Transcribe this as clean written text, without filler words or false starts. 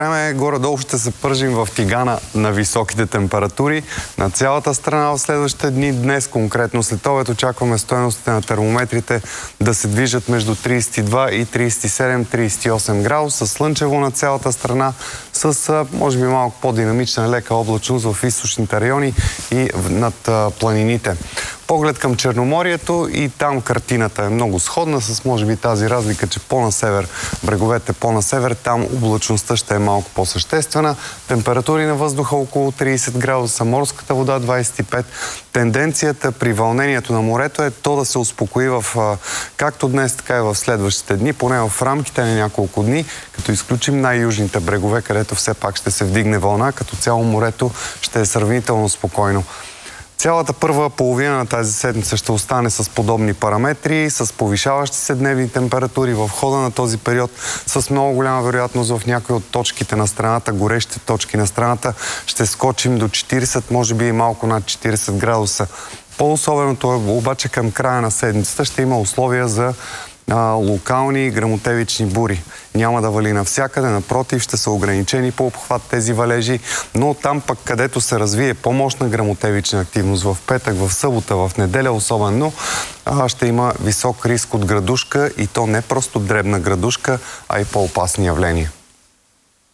Време горе-долу ще се пържим в тигана на високите температури на цялата страна в следващите дни. Днес конкретно след обед очакваме стойностите на термометрите да се движат между 32 и 37-38 градуса. Слънчево на цялата страна с може би малко по-динамична лека облачност в източните райони и над планините. Поглед към Черноморието и там картината е много сходна с може би тази разлика, че по-на север, бреговете по-на север, там облачността ще е малко по-съществена. Температури на въздуха около 30 градуса, морската вода 25. Тенденцията при вълнението на морето е то да се успокои както днес, така и в следващите дни, поне в рамките на няколко дни, като изключим най-южните брегове, където все пак ще се вдигне вълна, като цяло морето ще е сравнително спокойно. Цялата първа половина на тази седмица ще остане с подобни параметри, с повишаващи се дневни температури в хода на този период, с много голяма вероятност в някои от точките на страната, горещите точки на страната, ще скочим до 40, може би и малко над 40 градуса. По-особеното е обаче към края на седмицата ще има условия за локални гръмотевични бури. Няма да вали навсякъде, напротив, ще са ограничени по обхват тези валежи, но там пък, където се развие по-мощна гръмотевична активност в петък, в събота, в неделя особено, ще има висок риск от градушка и то не просто дребна градушка, а и по-опасни явления.